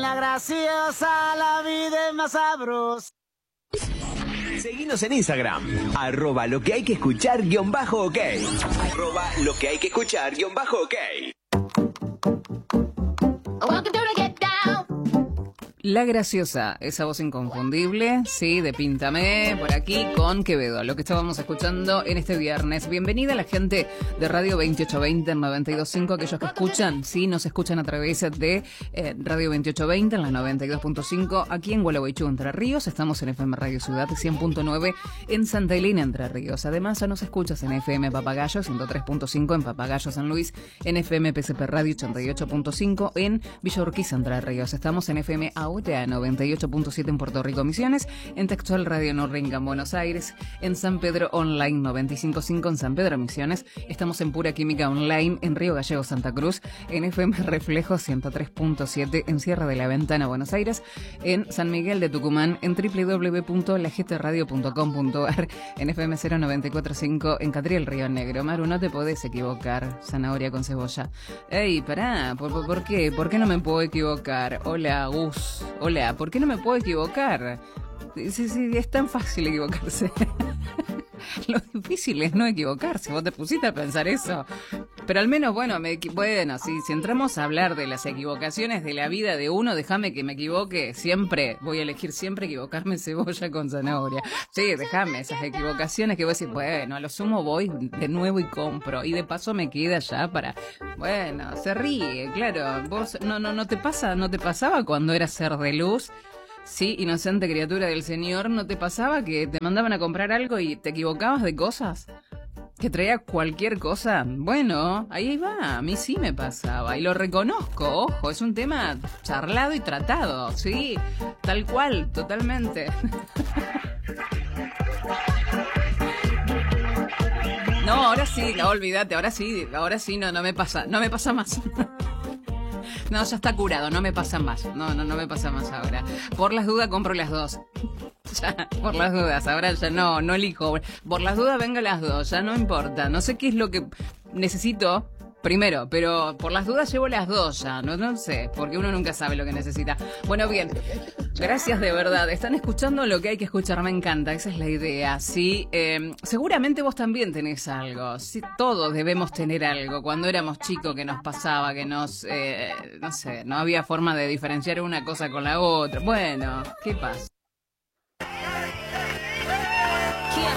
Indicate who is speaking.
Speaker 1: la graciosa, la vida es más sabrosa.
Speaker 2: Seguinos en Instagram, @lo que hay que escuchar _ok. @lo que hay que escuchar _ok.
Speaker 3: La graciosa, esa voz inconfundible, sí, de Píntame, por aquí con Quevedo, lo que estábamos escuchando en este viernes. Bienvenida a la gente de Radio 2820 en 92.5, aquellos que escuchan, sí, nos escuchan a través de Radio 2820 en la 92.5, aquí en Gualeguaychú, Entre Ríos, estamos en FM Radio Ciudad 100.9 en Santa Elena, Entre Ríos. Además, nos escuchas en FM Papagayo 103.5 en Papagayo San Luis, en FM PSP Radio 88.5 en Villa Urquiza, Entre Ríos. Estamos en FM UTA 98.7 en Puerto Rico Misiones, en Textual Radio Norringa en Buenos Aires, en San Pedro Online 95.5 en San Pedro Misiones, estamos en Pura Química Online en Río Gallegos Santa Cruz, en FM Reflejo 103.7 en Sierra de la Ventana Buenos Aires, en San Miguel de Tucumán, en www.lagtradio.com.ar, en FM 094.5 en Catriel Río Negro. Maru, no te podés equivocar, zanahoria con cebolla. Ey, pará, ¿por qué? ¿Por qué no me puedo equivocar? Hola, Gus. Hola, ¿por qué no me puedo equivocar? Sí, es tan fácil equivocarse. Lo difícil es no equivocarse. Vos te pusiste a pensar eso. Pero al menos, bueno, si entramos a hablar de las equivocaciones de la vida de uno, déjame que me equivoque siempre. Voy a elegir siempre equivocarme cebolla con zanahoria. Sí, déjame esas equivocaciones que vos decís, bueno, a lo sumo voy de nuevo y compro. Y de paso me queda ya para... Bueno, se ríe, claro. Vos, no te pasaba cuando eras ser de luz. Sí, inocente criatura del Señor, ¿no te pasaba que te mandaban a comprar algo y te equivocabas de cosas? ¿Que traía cualquier cosa? Bueno, ahí va, a mí sí me pasaba y lo reconozco, ojo, es un tema charlado y tratado, sí, tal cual, totalmente. No, ahora sí, no, olvídate, ahora sí, no me pasa más. No, ya está curado, no me pasa más. No me pasa más ahora. Por las dudas compro las dos. Ya, por las dudas, ahora ya no elijo. Por las dudas venga las dos, ya no importa. No sé qué es lo que necesito primero, pero por las dudas llevo las dos ya. No sé, porque uno nunca sabe lo que necesita. Bueno, bien. Gracias de verdad. Están escuchando lo que hay que escuchar. Me encanta. Esa es la idea. Sí, seguramente vos también tenés algo. Sí, todos debemos tener algo. Cuando éramos chicos que nos pasaba, que nos, no sé, no había forma de diferenciar una cosa con la otra. Bueno, ¿qué pasa?